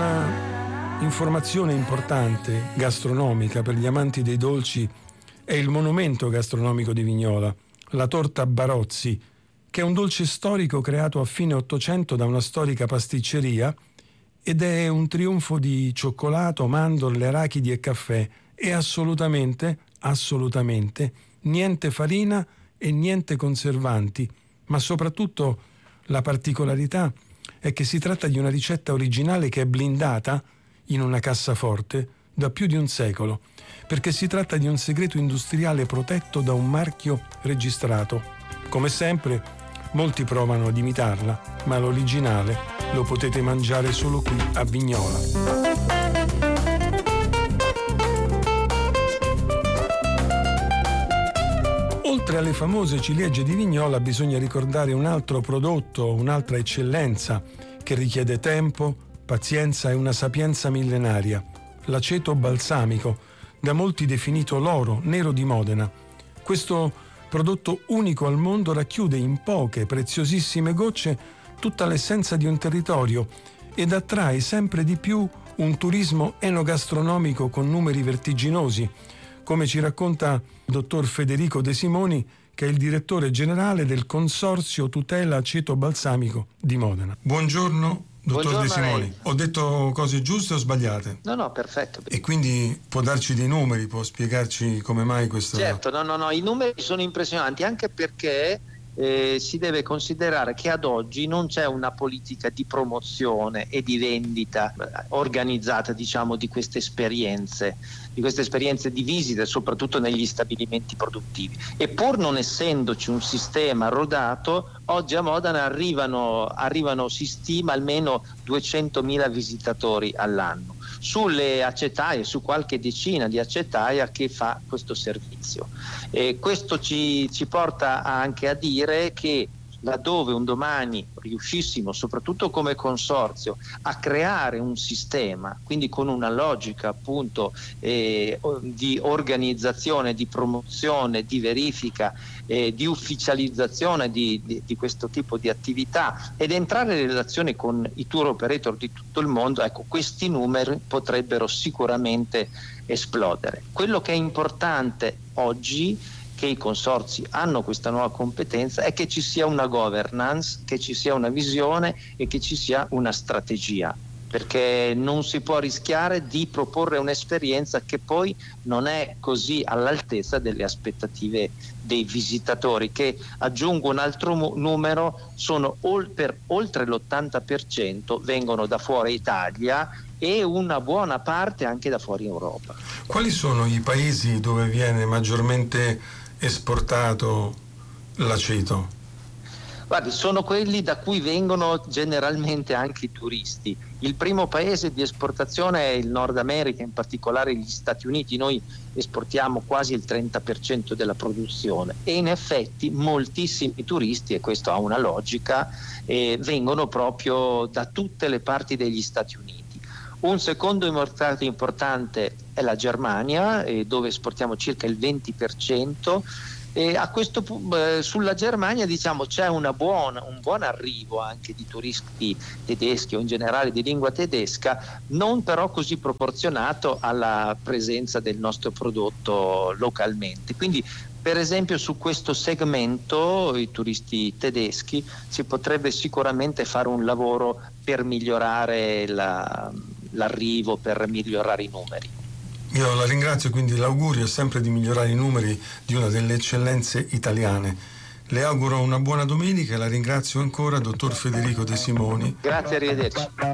Una informazione importante gastronomica per gli amanti dei dolci è il monumento gastronomico di Vignola, la torta Barozzi, che è un dolce storico creato a fine Ottocento da una storica pasticceria ed è un trionfo di cioccolato, mandorle, arachidi e caffè e assolutamente niente farina e niente conservanti, ma soprattutto la particolarità è che si tratta di una ricetta originale che è blindata in una cassaforte da più di un secolo, perché si tratta di un segreto industriale protetto da un marchio registrato. Come sempre, molti provano ad imitarla, ma l'originale lo potete mangiare solo qui a Vignola. Oltre alle famose ciliegie di Vignola bisogna ricordare un altro prodotto, un'altra eccellenza che richiede tempo, pazienza e una sapienza millenaria, l'aceto balsamico, da molti definito l'oro nero di Modena. Questo prodotto unico al mondo racchiude in poche, preziosissime gocce tutta l'essenza di un territorio ed attrae sempre di più un turismo enogastronomico con numeri vertiginosi, come ci racconta il dottor Federico De Simoni, che è il direttore generale del Consorzio Tutela Aceto Balsamico di Modena. Buongiorno, dottor De Simoni. Ho detto cose giuste o sbagliate? No, perfetto. E quindi può darci dei numeri, può spiegarci come mai questo... Certo, no, i numeri sono impressionanti, anche perché si deve considerare che ad oggi non c'è una politica di promozione e di vendita organizzata, diciamo, di queste esperienze di visita, soprattutto negli stabilimenti produttivi. E pur non essendoci un sistema rodato, oggi a Modena arrivano, si stima, almeno 200.000 visitatori all'anno sulle acetaie, su qualche decina di acetaia che fa questo servizio. E questo ci porta anche a dire che laddove un domani riuscissimo, soprattutto come consorzio, a creare un sistema, quindi con una logica appunto di organizzazione, di promozione, di verifica, di ufficializzazione di questo tipo di attività ed entrare in relazione con i tour operator di tutto il mondo, ecco, questi numeri potrebbero sicuramente esplodere. Quello che è importante oggi, che i consorzi hanno questa nuova competenza, è che ci sia una governance, che ci sia una visione e che ci sia una strategia, perché non si può rischiare di proporre un'esperienza che poi non è così all'altezza delle aspettative dei visitatori, che, aggiungo un altro numero, sono per oltre l'80% vengono da fuori Italia e una buona parte anche da fuori Europa. Quali sono i paesi dove viene maggiormente esportato l'aceto? Guardi, sono quelli da cui vengono generalmente anche i turisti. Il primo paese di esportazione è il Nord America, in particolare gli Stati Uniti. Noi esportiamo quasi il 30% della produzione e in effetti moltissimi turisti, e questo ha una logica, vengono proprio da tutte le parti degli Stati Uniti. Un secondo mercato importante è la Germania, dove esportiamo circa il 20%. E a questo sulla Germania, diciamo, c'è un buon arrivo anche di turisti tedeschi o in generale di lingua tedesca, non però così proporzionato alla presenza del nostro prodotto localmente. Quindi, per esempio, su questo segmento, i turisti tedeschi, si potrebbe sicuramente fare un lavoro per migliorare l'arrivo, per migliorare i numeri. Io la ringrazio, quindi l'augurio è sempre di migliorare i numeri di una delle eccellenze italiane. Le auguro una buona domenica e la ringrazio ancora, dottor Federico De Simoni. Grazie, arrivederci.